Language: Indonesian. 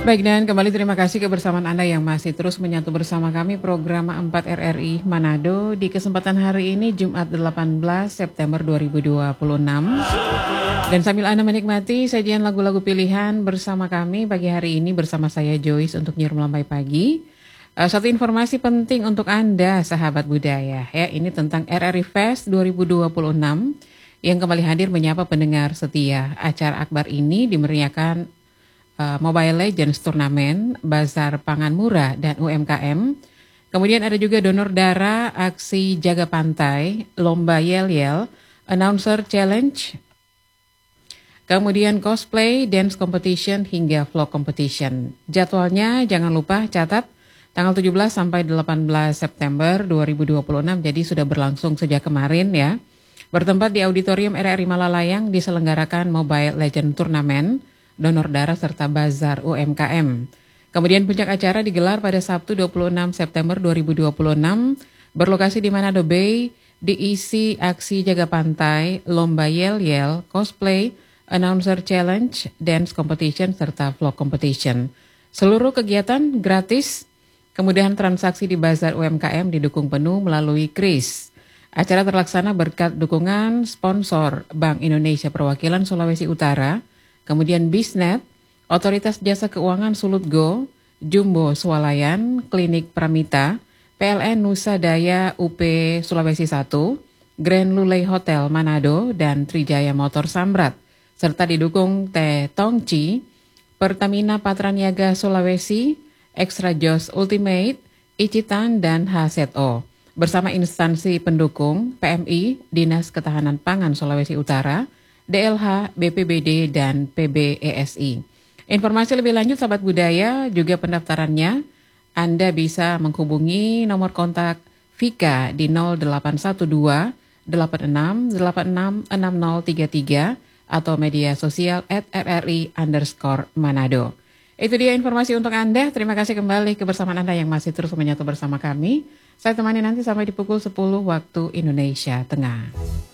Baik, dan kembali terima kasih kebersamaan Anda yang masih terus menyatu bersama kami program 4 RRI Manado di kesempatan hari ini Jumat 18 September 2026. Dan sambil Anda menikmati sajian lagu-lagu pilihan bersama kami pagi hari ini bersama saya Joyce untuk Nyiar Melambai Pagi. Satu informasi penting untuk Anda sahabat budaya ya, ini tentang RRI Fest 2026 yang kembali hadir menyapa pendengar setia. Acara akbar ini dimeriahkan Mobile Legends Turnamen, Bazar Pangan Murah dan UMKM. Kemudian ada juga donor darah, aksi jaga pantai, lomba yel-yel, announcer challenge, kemudian cosplay, dance competition hingga vlog competition. Jadwalnya jangan lupa catat tanggal 17 sampai 18 September 2026, jadi sudah berlangsung sejak kemarin ya. Bertempat di Auditorium RRI Malalayang diselenggarakan Mobile Legend Turnamen, donor darah serta bazar UMKM. Kemudian puncak acara digelar pada Sabtu 26 September 2026 berlokasi di Manado Bay, diisi aksi jaga pantai, lomba yel-yel, cosplay, announcer challenge, dance competition serta vlog competition. Seluruh kegiatan gratis. Kemudian transaksi di bazar UMKM didukung penuh melalui KRIS. Acara terlaksana berkat dukungan sponsor Bank Indonesia Perwakilan Sulawesi Utara, kemudian Bisnet, Otoritas Jasa Keuangan Sulutgo, Jumbo Swalayan, Klinik Pramita, PLN Nusa Daya UP Sulawesi 1, Grand Lulei Hotel Manado, dan Trijaya Motor Samrat, serta didukung Teh Tongci, Pertamina Patraniaga Sulawesi, Extra Jos Ultimate, Icitan, dan HZO. Bersama instansi pendukung, PMI, Dinas Ketahanan Pangan Sulawesi Utara, DLH, BPBD, dan PBESI. Informasi lebih lanjut sahabat budaya, juga pendaftarannya, Anda bisa menghubungi nomor kontak Vika di 0812 86 86 6033 atau media sosial @rri_Manado. Itu dia informasi untuk Anda. Terima kasih kembali kebersamaan Anda yang masih terus menyatu bersama kami. Saya temani nanti sampai di pukul 10 waktu Indonesia Tengah.